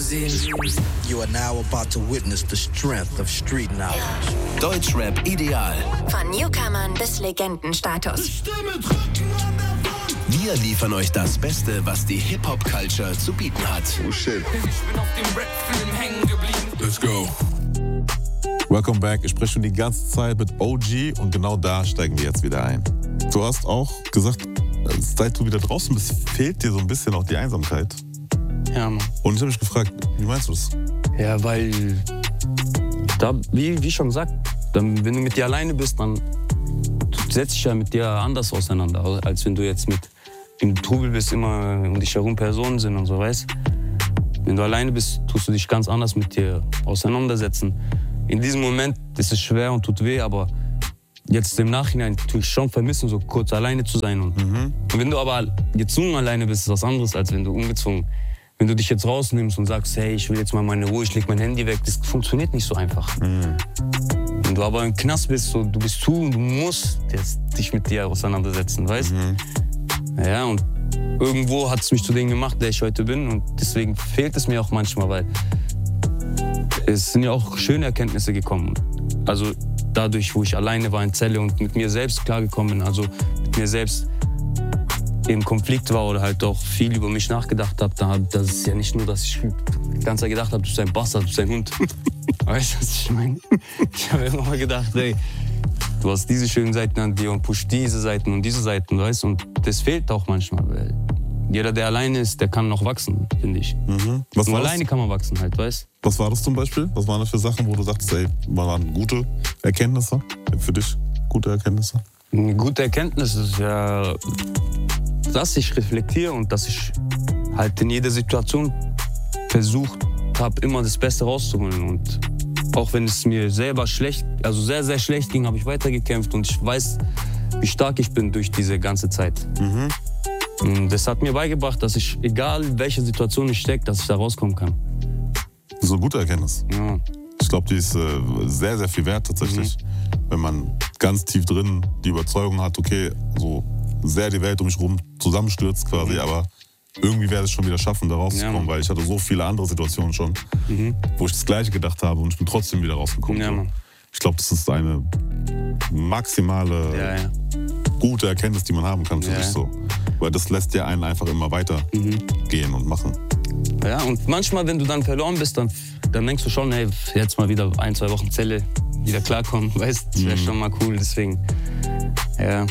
sehen. You are now about to witness the strength of street knowledge. Deutschrap ideal. Von Newcomern bis Legendenstatus. Wir liefern euch das Beste, was die Hip-Hop-Culture zu bieten hat. Oh shit. Ich bin auf dem Rap-Film hängen geblieben. Let's go. Welcome back. Ich spreche schon die ganze Zeit mit OG und genau da steigen wir jetzt wieder ein. Du hast auch gesagt, seit du wieder draußen bist, fehlt dir so ein bisschen auch die Einsamkeit. Ja, Mann. Und ich habe mich gefragt, wie meinst du das? Ja, weil, da, wie schon gesagt, dann, wenn du mit dir alleine bist, dann setzt dich ja mit dir anders auseinander, als wenn du jetzt mit im Trubel bist, immer um dich herum Personen sind und so, weißt. Wenn du alleine bist, tust du dich ganz anders mit dir auseinandersetzen. In diesem Moment ist es schwer und tut weh, aber jetzt im Nachhinein tue ich schon vermissen, so kurz alleine zu sein. Und wenn du aber gezwungen alleine bist, ist was anderes, als wenn du ungezwungen. Wenn du dich jetzt rausnimmst und sagst, hey, ich will jetzt mal meine Ruhe, ich leg mein Handy weg, das funktioniert nicht so einfach. Wenn du aber im Knast bist, so, du bist zu und du musst dich mit dir auseinandersetzen, weißt? Ja, und irgendwo hat es mich zu dem gemacht, der ich heute bin. Und deswegen fehlt es mir auch manchmal, weil es sind ja auch schöne Erkenntnisse gekommen. Also dadurch, wo ich alleine war in Zelle und mit mir selbst klargekommen bin, also mit mir selbst im Konflikt war oder halt auch viel über mich nachgedacht habe, das ist ja nicht nur, dass ich die ganze Zeit gedacht habe, du bist ein Bastard, du bist ein Hund. Weißt du, was ich meine? Ich habe immer gedacht, ey, du hast diese schönen Seiten an dir und pusht diese Seiten und diese Seiten, weißt du? Und das fehlt auch manchmal, weil jeder, der alleine ist, der kann noch wachsen, finde ich. Nur alleine kann man wachsen halt, weißt du? Was war das zum Beispiel? Was waren das für Sachen, wo du sagst, ey, waren gute Erkenntnisse für dich? Gute Erkenntnisse? Eine gute Erkenntnis ist ja, dass ich reflektiere und dass ich halt in jeder Situation versucht habe, immer das Beste rauszuholen. Und auch wenn es mir selber schlecht, also sehr, sehr schlecht ging, habe ich weitergekämpft und ich weiß, wie stark ich bin durch diese ganze Zeit. Und das hat mir beigebracht, dass ich, egal in welcher Situation ich stecke, dass ich da rauskommen kann. Das ist eine gute Erkenntnis. Ja. Ich glaube, die ist sehr, sehr viel wert tatsächlich. Wenn man ganz tief drin die Überzeugung hat, okay, so sehr die Welt um mich herum zusammenstürzt quasi, aber irgendwie werde ich es schon wieder schaffen, da rauszukommen, weil ich hatte so viele andere Situationen schon, wo ich das Gleiche gedacht habe und ich bin trotzdem wieder rausgekommen. Ja, Mann. Ich glaube, das ist eine maximale gute Erkenntnis, die man haben kann für sich so. Weil das lässt ja einen einfach immer weiter gehen und machen. Ja, und manchmal, wenn du dann verloren bist, dann denkst du schon, hey, jetzt mal wieder 1-2 Wochen Zelle, wieder klarkommen, weißt, das wäre schon mal cool, deswegen, ja.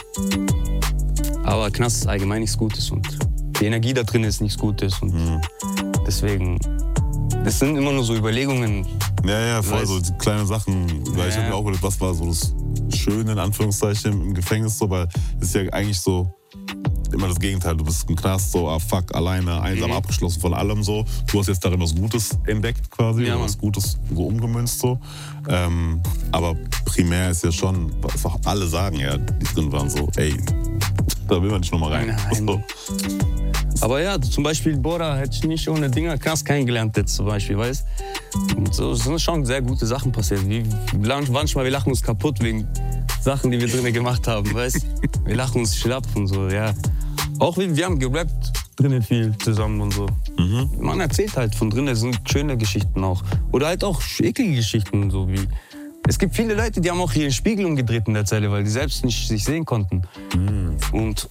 Aber Knast ist allgemein nichts Gutes und die Energie da drin ist nichts Gutes und deswegen, das sind immer nur so Überlegungen. Ja, voll, so die kleinen Sachen, weil ich habe mir auch gedacht, was war so das Schöne in Anführungszeichen im Gefängnis so, weil es ist ja eigentlich so immer das Gegenteil, du bist im Knast so, fuck, alleine, einsam, abgeschlossen von allem so. Du hast jetzt darin was Gutes entdeckt quasi, was Gutes so umgemünzt so. Aber primär ist ja schon, was auch alle sagen, ja, die drin waren so, ey, da will man nicht nochmal rein. So. Aber ja, zum Beispiel Bora hätte ich nicht ohne Dinger Knast kennengelernt jetzt zum Beispiel, weißt du? So sind schon sehr gute Sachen passiert. Manchmal, wir lachen uns kaputt wegen Sachen, die wir drinnen gemacht haben, weißt du? Wir lachen uns schlapp und so, ja. Auch wir haben gerappt drinnen viel zusammen und so. Man erzählt halt von drinnen, sind schöne Geschichten auch. Oder halt auch eklige Geschichten, so wie... Es gibt viele Leute, die haben auch hier den Spiegel umgedreht in der Zelle, weil die selbst nicht sich sehen konnten. Und...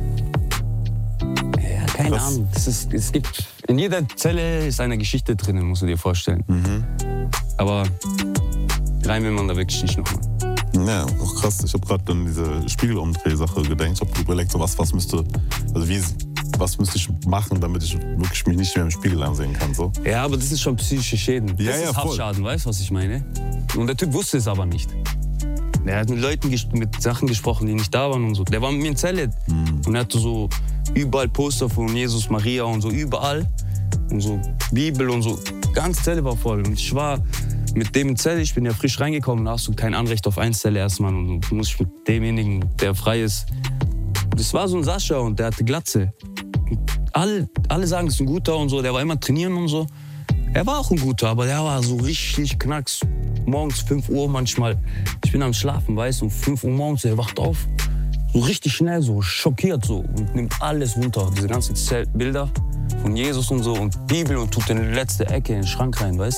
Ja, keine Ahnung. Es gibt... In jeder Zelle ist eine Geschichte drin, musst du dir vorstellen. Aber rein will man da wirklich nicht nochmal. Ja, auch krass. Ich habe gerade an diese Spiegelumdreh-Sache gedacht. Ich habe überlegt, so was müsste ich machen, damit ich wirklich mich nicht mehr im Spiegel ansehen kann. So. Ja, aber das ist schon psychische Schäden. Das ist Haftschaden, weißt du, was ich meine? Und der Typ wusste es aber nicht. Der hat mit Leuten mit Sachen gesprochen, die nicht da waren und so. Der war mit mir in Zelle und er hatte so überall Poster von Jesus, Maria und so, überall. Und so Bibel und so. Die ganze Zelle war voll. Und ich war mit dem in Zelle, ich bin ja frisch reingekommen, da hast du kein Anrecht auf Einzelle erstmal. Und du musst mit demjenigen, der frei ist. Das war so ein Sascha und der hatte Glatze. Alle sagen, das ist ein guter und so, der war immer trainieren und so. Er war auch ein guter, aber der war so richtig knacks. Morgens 5 Uhr manchmal. Ich bin am Schlafen, weißt du, um 5 Uhr morgens, er wacht auf. So richtig schnell, so schockiert so und nimmt alles runter. Diese ganzen Bilder von Jesus und so und Bibel und tut in die letzte Ecke in den Schrank rein, weißt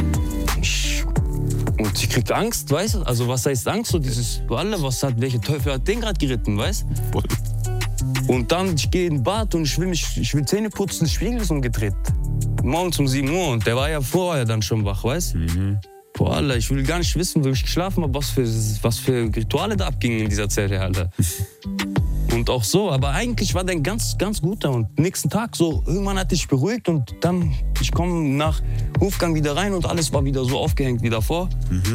und ich krieg Angst, weißt du? Also was heißt Angst? So dieses, welcher Teufel hat den gerade geritten, weißt du? Und dann, ich gehe in den Bad und ich will Zähne putzen, das Spiegel ist umgedreht. Morgens um 7 Uhr und der war ja vorher dann schon wach, weißt du? Boah, Alter, ich will gar nicht wissen, wo ich geschlafen habe, was für Rituale da abgingen in dieser Zelle, Alter. Und auch so, aber eigentlich war der ein ganz, ganz guter. Und nächsten Tag so, irgendwann hat er sich beruhigt und dann, ich komme nach Hofgang wieder rein und alles war wieder so aufgehängt wie davor.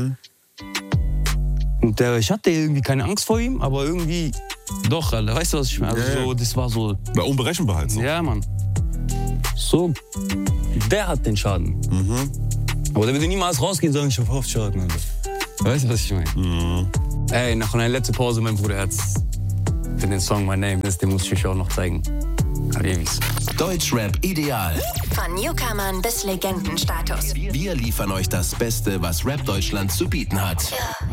Und ich hatte irgendwie keine Angst vor ihm, aber irgendwie doch, Alter, weißt du, was ich meine? Also so, das war so... War unberechenbar halt so. Ja, Mann. So, der hat den Schaden. Aber der würde niemals rausgehen und sagen, ich hab oft Schaden, Alter. Weißt du, was ich meine? Ey, nach einer letzten Pause, mein Bruder hat für den Song My Name, den muss ich euch auch noch zeigen. Ewig's. Deutschrap ideal. Von Newcomern bis Legendenstatus. Wir liefern euch das Beste, was Rap Deutschland zu bieten hat.